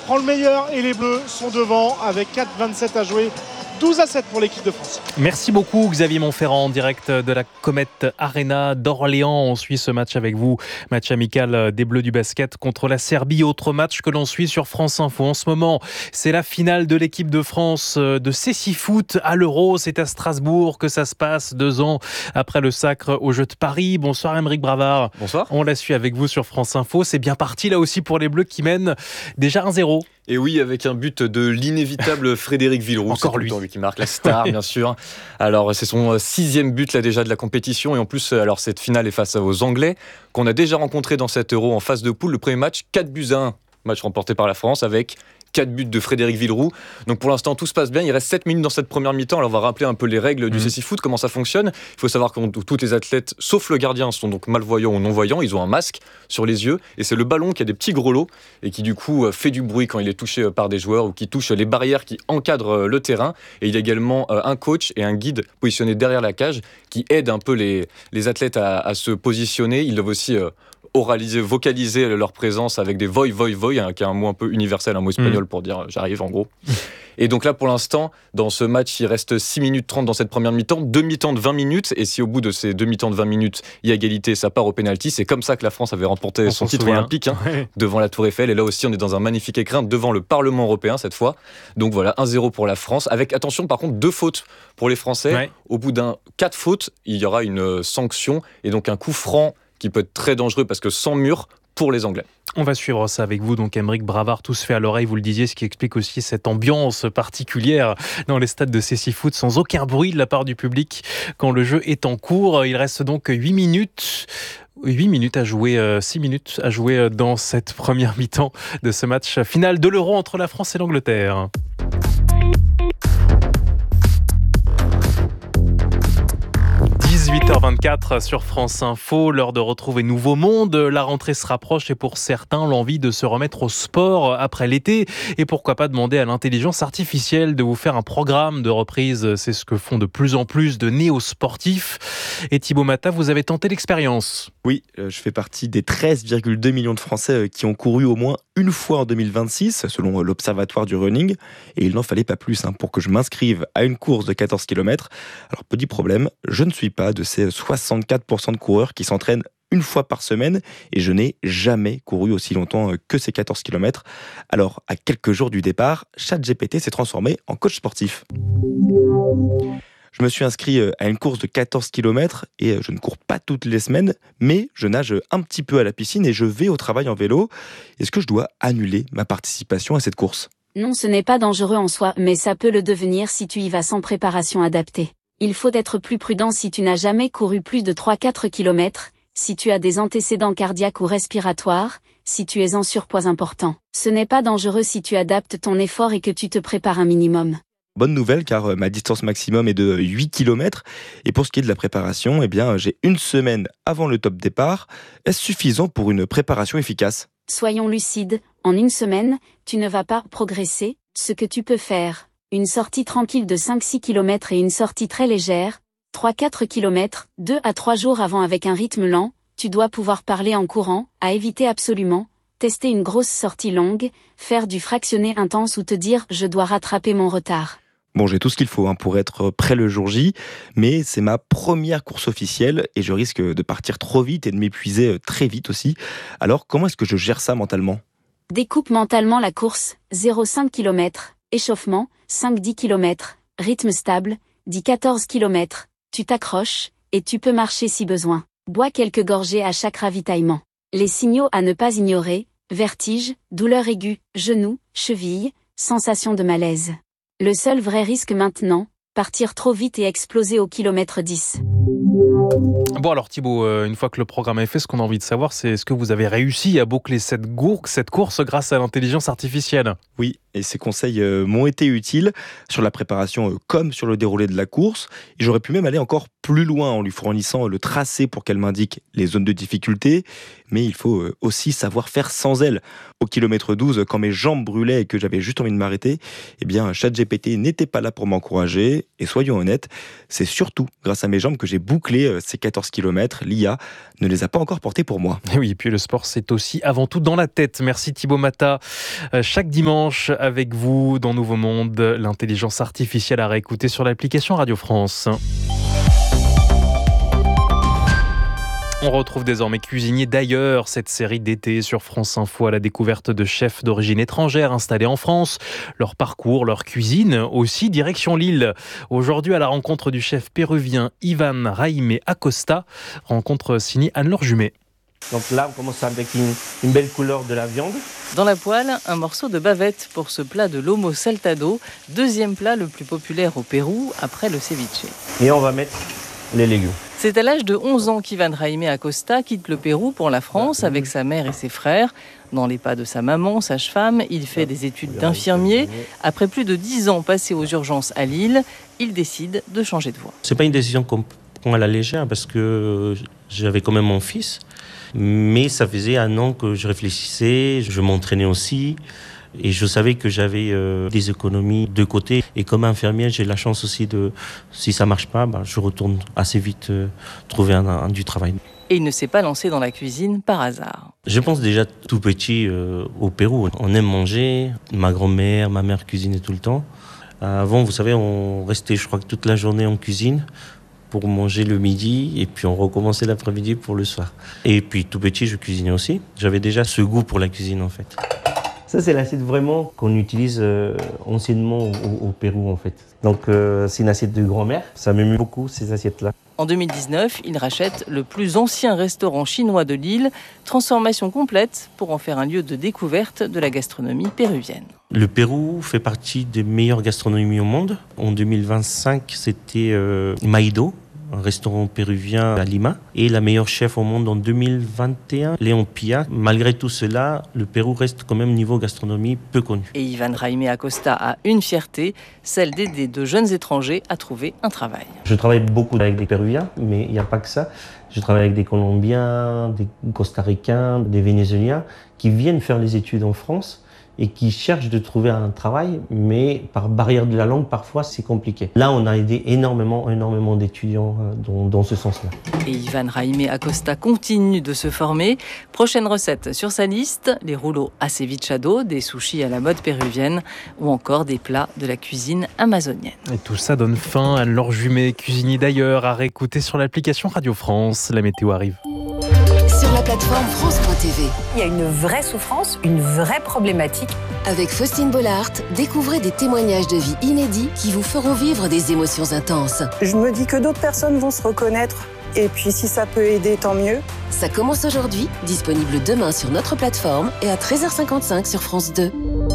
prend le meilleur et les Bleus sont devant avec 4,27 à jouer. 12-7 pour l'équipe de France. Merci beaucoup Xavier Montferrand en direct de la Comet Arena d'Orléans. On suit ce match avec vous, match amical des Bleus du basket contre la Serbie. Autre match que l'on suit sur France Info en ce moment, c'est la finale de l'équipe de France de cécifoot à l'Euro. C'est à Strasbourg que ça se passe 2 ans après le sacre aux Jeux de Paris. Bonsoir Aymeric Bravard. Bonsoir. On la suit avec vous sur France Info. C'est bien parti là aussi pour les Bleus qui mènent déjà 1-0. Et oui, avec un but de l'inévitable Frédéric Villeroux. Encore lui qui marque la star, bien sûr. Alors, c'est son 6e but là déjà de la compétition. Et en plus, alors cette finale est face aux Anglais, qu'on a déjà rencontrés dans cet Euro en phase de poule. Le premier match, 4-1. Match remporté par la France avec 4 buts de Frédéric Villeroux. Donc pour l'instant, tout se passe bien. Il reste 7 minutes dans cette première mi-temps. Alors on va rappeler un peu les règles du cécifoot, comment ça fonctionne. Il faut savoir que tous les athlètes, sauf le gardien, sont donc malvoyants ou non-voyants. Ils ont un masque sur les yeux. Et c'est le ballon qui a des petits grelots et qui du coup fait du bruit quand il est touché par des joueurs ou qui touche les barrières qui encadrent le terrain. Et il y a également un coach et un guide positionnés derrière la cage qui aident un peu les athlètes à se positionner. Ils doivent aussi vocaliser leur présence avec des voy, hein, qui est un mot un peu universel, un mot espagnol pour dire j'arrive en gros. Et donc là pour l'instant, dans ce match, il reste 6 minutes 30 dans cette première mi-temps, 2 mi-temps de 20 minutes, et si au bout de ces 2 mi-temps de 20 minutes, il y a égalité, ça part au pénalty. C'est comme ça que la France avait remporté son titre olympique, devant la Tour Eiffel, et là aussi on est dans un magnifique écrin devant le Parlement européen cette fois. Donc voilà, 1-0 pour la France, avec attention par contre 2 fautes pour les Français. Au bout d'un 4 fautes, il y aura une sanction, et donc un coup franc qui peut être très dangereux parce que sans mur pour les Anglais. On va suivre ça avec vous, donc Aymeric Bravard, tout se fait à l'oreille, vous le disiez, ce qui explique aussi cette ambiance particulière dans les stades de cécifoot, sans aucun bruit de la part du public quand le jeu est en cours. Il reste donc 8 minutes à jouer, 6 minutes à jouer dans cette première mi-temps de ce match final de l'Euro entre la France et l'Angleterre. 18h24 sur France Info, l'heure de retrouver Nouveau Monde. La rentrée se rapproche et pour certains, l'envie de se remettre au sport après l'été. Et pourquoi pas demander à l'intelligence artificielle de vous faire un programme de reprise. C'est ce que font de plus en plus de néo-sportifs. Et Thibaut Mata, vous avez tenté l'expérience. Oui, je fais partie des 13,2 millions de Français qui ont couru au moins une fois en 2026, selon l'Observatoire du Running. Et il n'en fallait pas plus pour que je m'inscrive à une course de 14 km. Alors, petit problème, je ne suis pas de ces 64% de coureurs qui s'entraînent une fois par semaine et je n'ai jamais couru aussi longtemps que ces 14 km. Alors, à quelques jours du départ, ChatGPT s'est transformé en coach sportif. Je me suis inscrit à une course de 14 km et je ne cours pas toutes les semaines, mais je nage un petit peu à la piscine et je vais au travail en vélo. Est-ce que je dois annuler ma participation à cette course ? Non, ce n'est pas dangereux en soi, mais ça peut le devenir si tu y vas sans préparation adaptée. Il faut être plus prudent si tu n'as jamais couru plus de 3-4 km, si tu as des antécédents cardiaques ou respiratoires, si tu es en surpoids important. Ce n'est pas dangereux si tu adaptes ton effort et que tu te prépares un minimum. Bonne nouvelle car ma distance maximum est de 8 km et pour ce qui est de la préparation, j'ai une semaine avant le top départ. Est-ce suffisant pour une préparation efficace ? Soyons lucides, en une semaine, tu ne vas pas progresser. Ce que tu peux faire, une sortie tranquille de 5-6 km et une sortie très légère, 3-4 km, 2 à 3 jours avant avec un rythme lent, tu dois pouvoir parler en courant, à éviter absolument, tester une grosse sortie longue, faire du fractionné intense ou te dire « je dois rattraper mon retard ». Bon, j'ai tout ce qu'il faut pour être prêt le jour J, mais c'est ma première course officielle et je risque de partir trop vite et de m'épuiser très vite aussi. Alors, comment est-ce que je gère ça mentalement ? Découpe mentalement la course, 0,5 km, échauffement, 5-10 km, rythme stable, 10-14 km, tu t'accroches, et tu peux marcher si besoin. Bois quelques gorgées à chaque ravitaillement. Les signaux à ne pas ignorer, vertige, douleur aiguë, genou, cheville, sensation de malaise. Le seul vrai risque maintenant, partir trop vite et exploser au kilomètre 10. Bon alors Thibaut, une fois que le programme est fait, ce qu'on a envie de savoir, c'est est-ce que vous avez réussi à boucler cette course grâce à l'intelligence artificielle ? Oui, et ces conseils m'ont été utiles sur la préparation comme sur le déroulé de la course. Et j'aurais pu même aller encore plus loin en lui fournissant le tracé pour qu'elle m'indique les zones de difficulté, mais il faut aussi savoir faire sans elle. Au kilomètre 12, quand mes jambes brûlaient et que j'avais juste envie de m'arrêter, eh bien ChatGPT n'était pas là pour m'encourager. Et soyons honnêtes, c'est surtout grâce à mes jambes que j'ai bouclé ces 14 km. L'IA ne les a pas encore portés pour moi. Et oui, et puis le sport, c'est aussi avant tout dans la tête. Merci Thibaut Mata. Chaque dimanche avec vous dans Nouveau Monde, l'intelligence artificielle à réécouter sur l'application Radio France. On retrouve désormais Cuisinier d'ailleurs, cette série d'été sur France Info à la découverte de chefs d'origine étrangère installés en France. Leur parcours, leur cuisine, aussi direction Lille. Aujourd'hui à la rencontre du chef péruvien Iván Jaime Acosta, rencontre signée Anne-Laure Jumet. Donc là, on commence avec une belle couleur de la viande. Dans la poêle, un morceau de bavette pour ce plat de lomo saltado, deuxième plat le plus populaire au Pérou après le ceviche. Et on va mettre les légumes. C'est à l'âge de 11 ans qu'Iván Jaime Acosta quitte le Pérou pour la France avec sa mère et ses frères. Dans les pas de sa maman, sage-femme, il fait des études d'infirmier. Après plus de 10 ans passés aux urgences à Lille, il décide de changer de voie. C'est pas une décision qu'on prend à la légère parce que j'avais quand même mon fils. Mais ça faisait 1 an que je réfléchissais, je m'entraînais aussi. Et je savais que j'avais des économies de côté. Et comme infirmière, j'ai la chance aussi si ça ne marche pas, je retourne assez vite trouver du travail. Et il ne s'est pas lancé dans la cuisine par hasard. Je pense déjà tout petit au Pérou. On aime manger. Ma grand-mère, ma mère cuisinait tout le temps. Avant, vous savez, on restait, je crois que toute la journée en cuisine pour manger le midi et puis on recommençait l'après-midi pour le soir. Et puis tout petit, je cuisinais aussi. J'avais déjà ce goût pour la cuisine en fait. Ça, c'est l'assiette vraiment qu'on utilise anciennement au Pérou, en fait. Donc, c'est une assiette de grand-mère. Ça m'aime beaucoup, ces assiettes-là. En 2019, il rachète le plus ancien restaurant chinois de Lille. Transformation complète pour en faire un lieu de découverte de la gastronomie péruvienne. Le Pérou fait partie des meilleures gastronomies au monde. En 2025, c'était Maido, un restaurant péruvien à Lima, et la meilleure chef au monde en 2021, Léon Pia. Malgré tout cela, le Pérou reste quand même niveau gastronomie peu connu. Et Iván Jaime Acosta a une fierté, celle d'aider de jeunes étrangers à trouver un travail. Je travaille beaucoup avec des Péruviens, mais il n'y a pas que ça. Je travaille avec des Colombiens, des Costa-Ricains, des Vénézuéliens qui viennent faire les études en France et qui cherchent de trouver un travail, mais par barrière de la langue, parfois, c'est compliqué. Là, on a aidé énormément d'étudiants dans ce sens-là. Et Iván Jaime Acosta continue de se former. Prochaine recette sur sa liste, les rouleaux acevichado, des sushis à la mode péruvienne, ou encore des plats de la cuisine amazonienne. Et tout ça donne faim. Anne-Laure Jumet, cuisinier d'ailleurs, à réécouter sur l'application Radio France. La météo arrive. Sur la plateforme France.tv. Il y a une vraie souffrance, une vraie problématique. Avec Faustine Bollard, découvrez des témoignages de vie inédits qui vous feront vivre des émotions intenses. Je me dis que d'autres personnes vont se reconnaître. Et puis si ça peut aider, tant mieux. Ça commence aujourd'hui, disponible demain sur notre plateforme et à 13h55 sur France 2.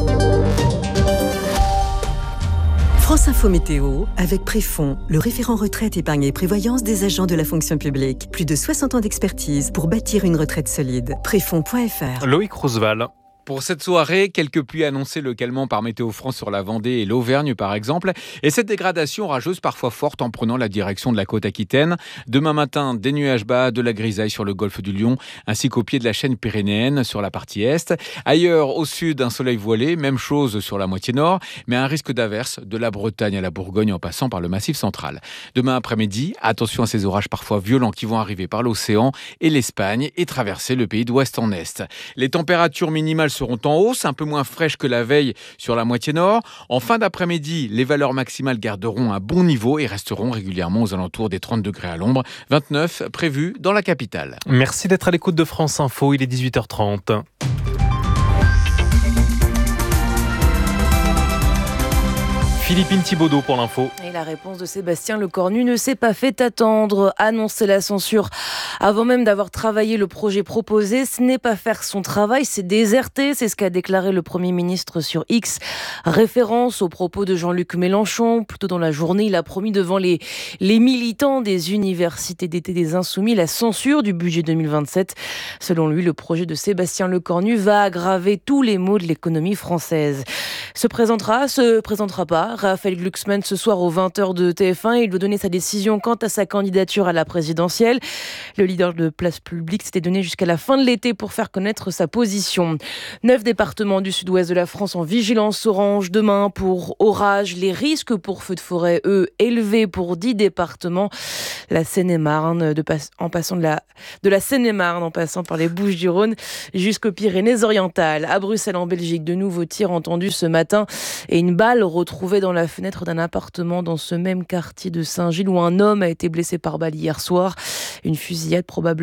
France Info Météo, avec Préfond, le référent retraite, épargne et prévoyance des agents de la fonction publique. Plus de 60 ans d'expertise pour bâtir une retraite solide. Préfond.fr. Loïc Roosevelt. Pour cette soirée, quelques pluies annoncées localement par Météo France sur la Vendée et l'Auvergne par exemple. Et cette dégradation orageuse parfois forte en prenant la direction de la côte aquitaine. Demain matin, des nuages bas, de la grisaille sur le golfe du Lion, ainsi qu'au pied de la chaîne pyrénéenne sur la partie est. Ailleurs, au sud, un soleil voilé, même chose sur la moitié nord, mais un risque d'averse de la Bretagne à la Bourgogne en passant par le Massif central. Demain après-midi, attention à ces orages parfois violents qui vont arriver par l'océan et l'Espagne et traverser le pays d'ouest en est. Les températures minimales seront en hausse, un peu moins fraîches que la veille sur la moitié nord. En fin d'après-midi, les valeurs maximales garderont un bon niveau et resteront régulièrement aux alentours des 30 degrés à l'ombre, 29 prévus dans la capitale. Merci d'être à l'écoute de France Info, il est 18h30. Philippine Thibaudot pour l'info. Et la réponse de Sébastien Lecornu ne s'est pas fait attendre. Annoncer la censure avant même d'avoir travaillé le projet proposé, ce n'est pas faire son travail, c'est déserter. C'est ce qu'a déclaré le Premier ministre sur X. Référence aux propos de Jean-Luc Mélenchon. Plus tôt dans la journée, il a promis devant les militants des universités d'été des Insoumis la censure du budget 2027. Selon lui, le projet de Sébastien Lecornu va aggraver tous les maux de l'économie française. se présentera pas. Raphaël Glucksmann ce soir aux 20h de TF1. Il doit donner sa décision quant à sa candidature à la présidentielle. Le leader de Place Publique s'était donné jusqu'à la fin de l'été pour faire connaître sa position. 9 départements du sud-ouest de la France en vigilance orange demain pour orage. Les risques pour feux de forêt, eux, élevés pour 10 départements. La Seine-et-Marne, en passant de la Seine-et-Marne, en passant par les Bouches-du-Rhône jusqu'aux Pyrénées-Orientales. À Bruxelles, en Belgique, de nouveaux tirs entendus ce matin et une balle retrouvée dans la fenêtre d'un appartement dans ce même quartier de Saint-Gilles où un homme a été blessé par balle hier soir. Une fusillade probablement